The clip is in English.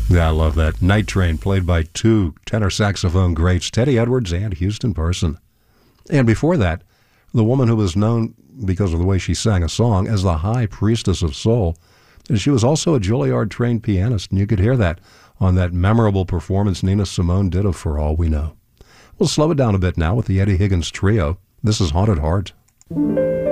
Yeah, I love that. Night Train, played by two tenor saxophone greats, Teddy Edwards and Houston Person. And before that, the woman who was known because of the way she sang a song as the High Priestess of Soul. And she was also a Juilliard-trained pianist, and you could hear that on that memorable performance Nina Simone did of For All We Know. We'll slow it down a bit now with the Eddie Higgins Trio. This is Haunted Heart.